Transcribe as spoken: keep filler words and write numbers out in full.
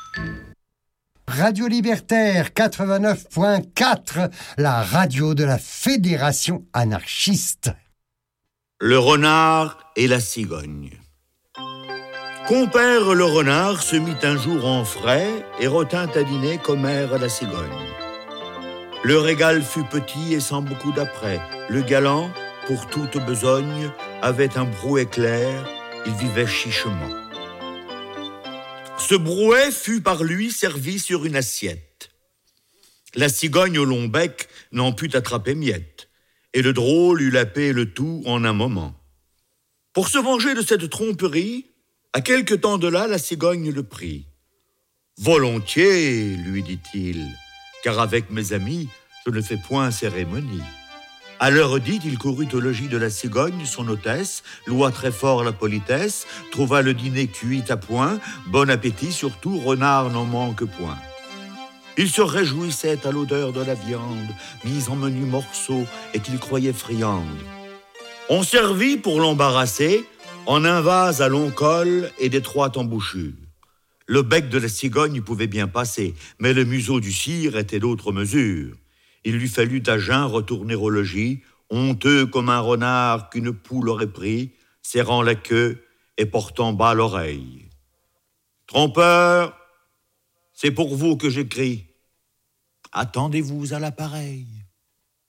Radio Libertaire quatre-vingt-neuf point quatre, la radio de la Fédération anarchiste. Le renard et la cigogne. Compère le renard se mit un jour en frais et retint à dîner commère la cigogne. Le régal fut petit et sans beaucoup d'apprêt. Le galant, pour toute besogne, avait un brouet clair, il vivait chichement. Ce brouet fut par lui servi sur une assiette. La cigogne au long bec n'en put attraper miette, et le drôle eut la paix et le tout en un moment. Pour se venger de cette tromperie, à quelque temps de là, la cigogne le prit. « Volontiers, lui dit-il, car avec mes amis, je ne fais point cérémonie. » À l'heure dite, il courut au logis de la cigogne, son hôtesse, loua très fort la politesse, trouva le dîner cuit à point, bon appétit surtout, renard n'en manque point. Il se réjouissait à l'odeur de la viande, mise en menus morceaux et qu'il croyait friande. On servit pour l'embarrasser en un vase à long col et d'étroite embouchure. Le bec de la cigogne pouvait bien passer, mais le museau du cire était d'autre mesure. Il lui fallut à jeun retourner au logis, honteux comme un renard qu'une poule aurait pris, serrant la queue et portant bas l'oreille. « Trompeur, c'est pour vous que j'écris. Attendez-vous à l'appareil. »